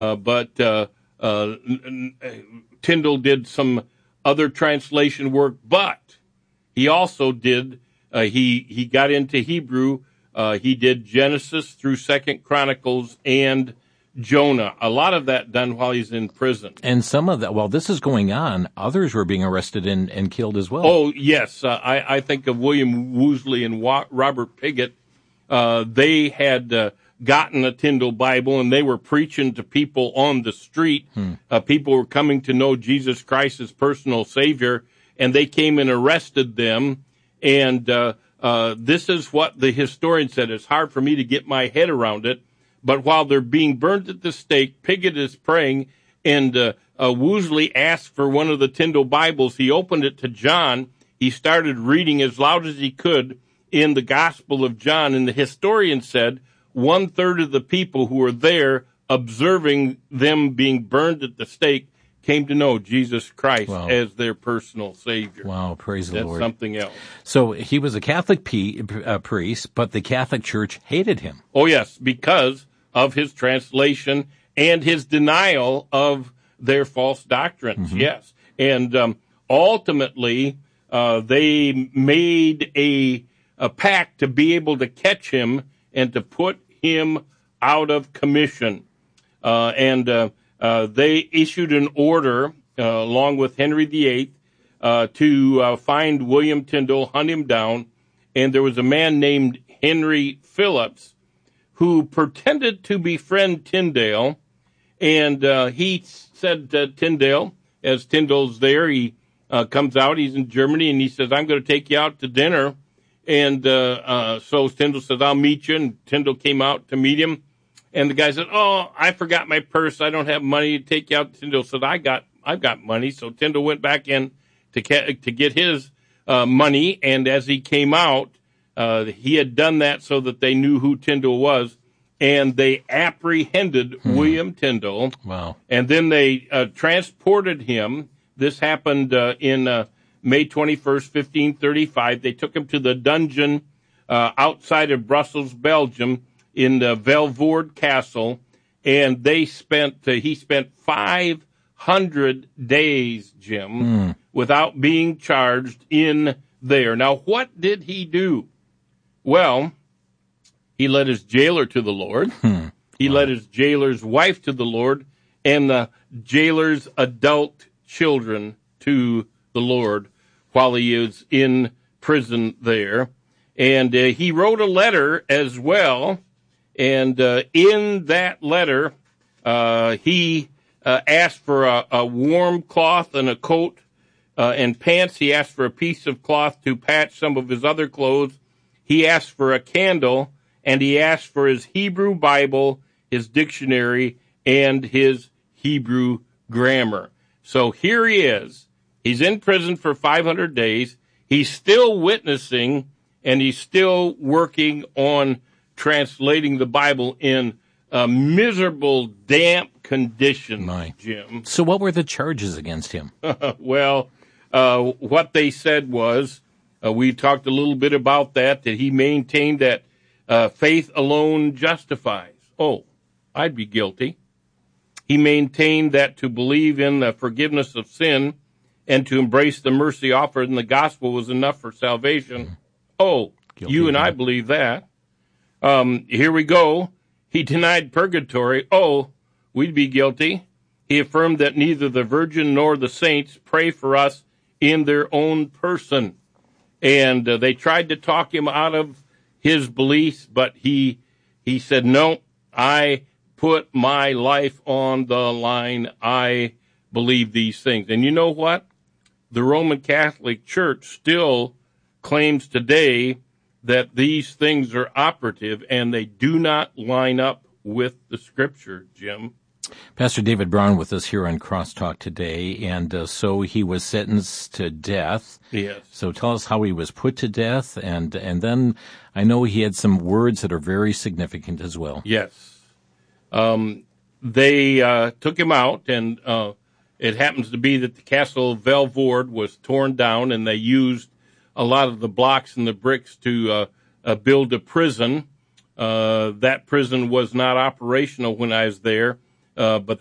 but Tyndale did some other translation work, but he also did, he got into Hebrew. He did Genesis through 2nd Chronicles and Jonah. A lot of that done while he's in prison. And some of that, while this is going on, others were being arrested and killed as well. Oh, yes. I think of William Woosley and Robert Piggott. They had gotten a Tyndale Bible, and they were preaching to people on the street. People were coming to know Jesus Christ as personal Savior, and they came and arrested them. And this is what the historian said. It's hard for me to get my head around it. But while they're being burned at the stake, Piggott is praying, and Woosley asked for one of the Tyndale Bibles. He opened it to John. He started reading as loud as he could in the Gospel of John, and the historian said 1/3 of the people who were there observing them being burned at the stake came to know Jesus Christ as their personal Savior. Wow, praise the Lord. That's something else. So he was a Catholic priest, but the Catholic Church hated him. Oh, yes, because of his translation and his denial of their false doctrines, yes. And ultimately, they made a pact to be able to catch him and to put him out of commission. They issued an order, along with Henry VIII, to find William Tyndale, hunt him down. And there was a man named Henry Phillips who pretended to befriend Tyndale. And he said to Tyndale, as Tyndale's there, he comes out, he's in Germany, and he says, I'm going to take you out to dinner. And so Tyndale says, I'll meet you. And Tyndale came out to meet him. And the guy said, oh, I forgot my purse. I don't have money to take you out. Tyndale said, I've got money. So Tyndale went back in to get his money. And as he came out, he had done that so that they knew who Tyndale was. And they apprehended William Tyndale. Wow. And then they transported him. This happened in May 21st, 1535. They took him to the dungeon outside of Brussels, Belgium, in the Velvoorde Castle, and he spent 500 days, Jim, without being charged in there. Now, what did he do? Well, he led his jailer to the Lord. He led his jailer's wife to the Lord, and the jailer's adult children to the Lord while he is in prison there. And he wrote a letter as well. And in that letter, he asked for a warm cloth and a coat and pants. He asked for a piece of cloth to patch some of his other clothes. He asked for a candle, and he asked for his Hebrew Bible, his dictionary, and his Hebrew grammar. So here he is. He's in prison for 500 days. He's still witnessing, and he's still working on translating the Bible in miserable, damp conditions, Jim. So what were the charges against him? Well, what they said was, we talked a little bit about that he maintained that faith alone justifies. Oh, I'd be guilty. He maintained that to believe in the forgiveness of sin and to embrace the mercy offered in the gospel was enough for salvation. Oh, guilty, you and I believe that. Here we go. He denied purgatory. Oh, we'd be guilty. He affirmed that neither the Virgin nor the saints pray for us in their own person. And they tried to talk him out of his beliefs, but he said, no, I put my life on the line. I believe these things. And you know what? The Roman Catholic Church still claims today that these things are operative, and they do not line up with the Scripture, Jim. Pastor David Brown with us here on Crosstalk today, and so he was sentenced to death. Yes. So tell us how he was put to death, and then I know he had some words that are very significant as well. Yes. They took him out, and it happens to be that the castle of Velvoorde was torn down, and they used a lot of the blocks and the bricks to build a prison. That prison was not operational when I was there. but